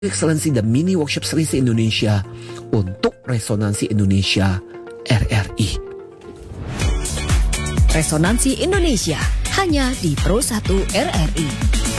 Excellency dan mini workshop seri se-Indonesia untuk Resonansi Indonesia RRI. Resonansi Indonesia hanya di Pro 1 RRI.